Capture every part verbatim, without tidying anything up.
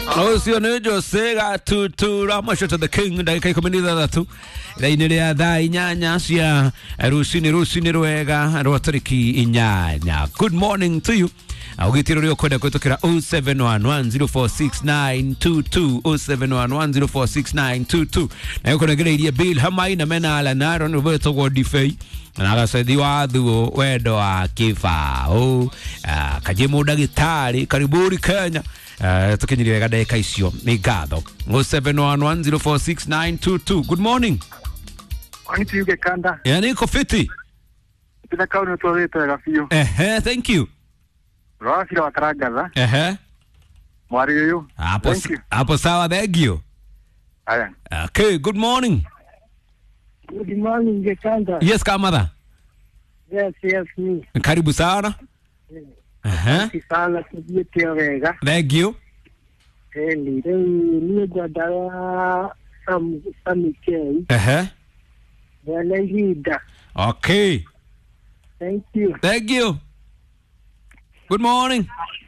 Ucio ni Jose Gatutura Masho to the King ndagika ikumi na ithathatũ iraini ria thaa inyanya cia rucini rucini rwega rwa tariki inyanya. Good morning to you. Ugitiro rio kwenda kutukira oh seven one one zero four six nine two two oh seven one one zero four six nine two two na yuko nagire iria Bill Hamai na mena ala na Aaron Roberto Godifei na agasaidi wa thuo wendo wa kifao uh, kajimu dagitari kariburi Kenya. Uh, tukinyiri gada eka isio ni gado oh seven one one zero four six nine two two. Good morning. Kwani yuke kanda ya niko fiti pita kauni utuweta gafio ehe thank you Rafira wakaragaza ehe mwari yoyo hapo hapo sawa thank you. Aya. Okay, good morning. Good morning Gekanda. Yes kamada. Yes yes me. Karibu sana. Aha. Sana tubite wega. Thank you. Eh ni ni gwadala sam samike. Aha. Wala hida. Okay. Thank you. Thank you. Good morning.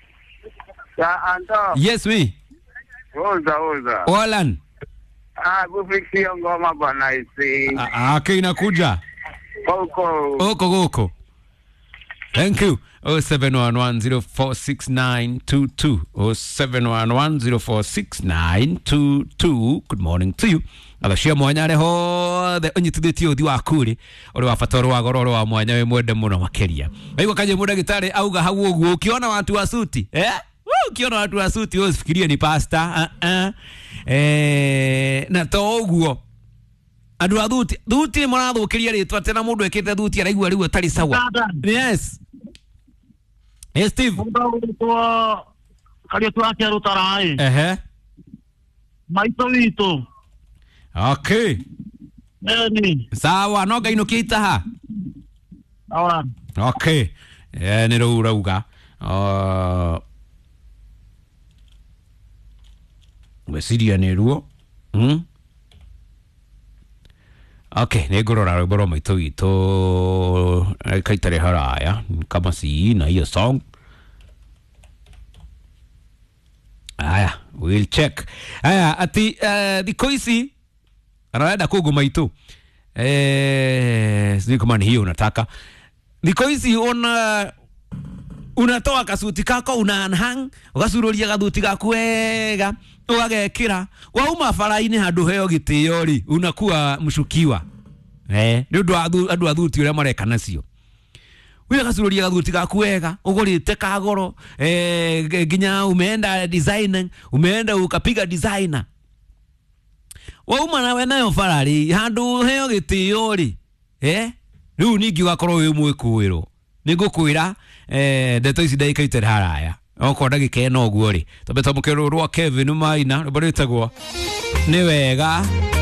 Ya anda. Yes me. Oza oza. Olan. Ah gufiksi ngoma bwana isi. Ah okay inakuja. Koko. Oko goko. Thank you. oh seven one one zero four six nine two two oh seven one one zero four six nine two two. Good morning to you. Agashia mwanya reho the onyitithiti uthi wa kuri uri wa fatoro wa gororo wa mwanya we mwende muno makeria. Aigwa kaje muda gitari auga hau uguo ukiona watu wa suti eh ukiona watu wa suti usifikirie ni pasta uh -uh. eh na to uguo andu athuti thuti murathukiria ritwa tena mundu ekite thuti araigua riu atari sawa. Yes. Hey Steve. Ndo kali tu ake rutarai. Ehe. Maito wito. Okay. Nani? Sawa no gainukia itaha. Awa. Okay. Eh ni ro urauga. Uh Wesiria ni ruo. Hmm? Okay, negorora rwiboro maito wito kaitare haraya kama si na hiyo song. Aya, we'll check. Aya, ati uh, diko isi anaenda kugu maito. Eh, sijui kama ni hiyo unataka. Diko isi una unatoa kasuti kako unanhang ugasururia gathuti gaku wega ugagekira wauma faraini handu heo gitio ri unakuwa mshukiwa eh ndu andu athuti uria mareka nacio wira gasururia gathuti gaku wega ugurite kagoro eh ginya umeenda design umeenda ukapiga designer wauma nawe nayo farari handu heo gitio ri eh riu ningi ugakorwo wi mwikuwiro nigukwira eh ndeto ici ndaikaitera haraya oko ndagika eno guo ri tobeta mukero rwa Kevin Maina rubaritagwo ni wega